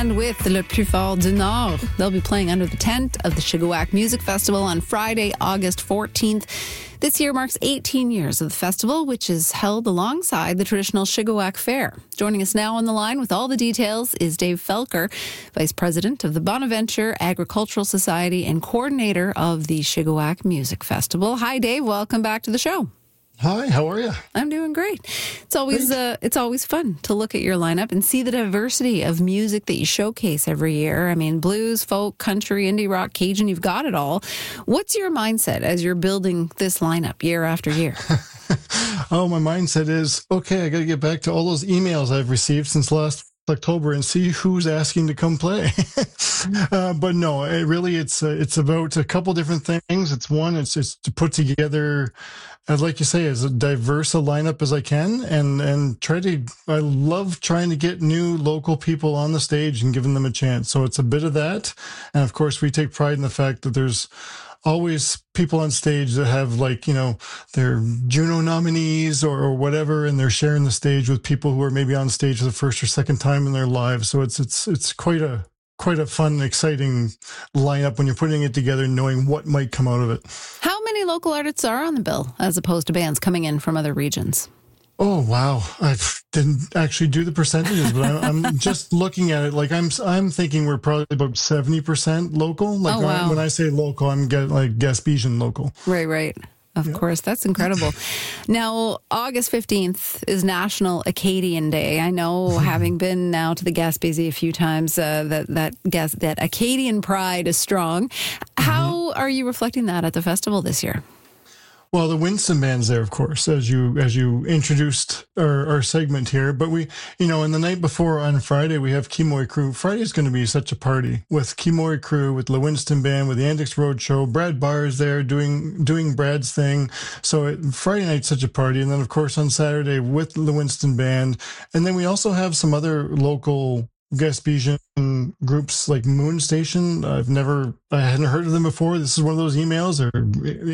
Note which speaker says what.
Speaker 1: And with Le Plus Fort du Nord, they'll be playing under the tent of the Shigawak Music Festival on Friday, August 14th. This year marks 18 years of the festival, which is held alongside the traditional Shigawak Fair. Joining us now on the line with all the details is Dave Felker, Vice President of the Bonaventure Agricultural Society and coordinator of the Shigawak Music Festival. Hi, Dave. Welcome back to the show.
Speaker 2: Hi, how are you?
Speaker 1: I'm doing great. It's always fun to look at your lineup and see the diversity of music that you showcase every year. I mean, blues, folk, country, indie rock, Cajun, you've got it all. What's your mindset as you're building this lineup year after year?
Speaker 2: Oh, my mindset is, okay, I got to get back to all those emails I've received since last October and see who's asking to come play. But no, it's about a couple different things. It's to put together, like you say, as diverse a lineup as I can, and I love trying to get new local people on the stage and giving them a chance. So it's a bit of that. And of course, we take pride in the fact that there's always people on stage that have, like, they're Juno nominees or whatever, and they're sharing the stage with people who are maybe on stage for the first or second time in their lives. So it's quite a fun, exciting lineup when you're putting it together, knowing what might come out of it.
Speaker 1: How many local artists are on the bill as opposed to bands coming in from other regions?
Speaker 2: Oh, wow. I didn't actually do the percentages, but I'm just looking at it. Like I'm thinking we're probably about 70% local. Like,
Speaker 1: oh, wow.
Speaker 2: When I say local, I'm like Gaspésian local.
Speaker 1: Right. Of course. That's incredible. Now, August 15th is National Acadian Day. I know, having been now to the Gaspésie a few times, that Acadian pride is strong. How are you reflecting that at the festival this year?
Speaker 2: Well, the Winston Band's there, of course, as you introduced our segment here. But we, and the night before on Friday, we have Kimoy Crew. Friday is going to be such a party with Kimoy Crew, with the Winston Band, with the Antics Roadshow. Brad Barr is there doing Brad's thing. So Friday night's such a party. And then, of course, on Saturday with the Winston Band. And then we also have some other local Gaspésian groups like Moon Station. I hadn't heard of them before. This is one of those emails or